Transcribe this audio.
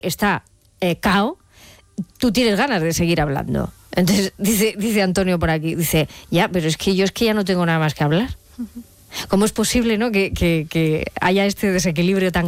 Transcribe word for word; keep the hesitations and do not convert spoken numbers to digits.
está eh, cao, tú tienes ganas de seguir hablando. Entonces dice, dice Antonio por aquí, dice, ya, pero es que yo es que ya no tengo nada más que hablar. ¿Cómo es posible, no, que, que, que haya este desequilibrio tan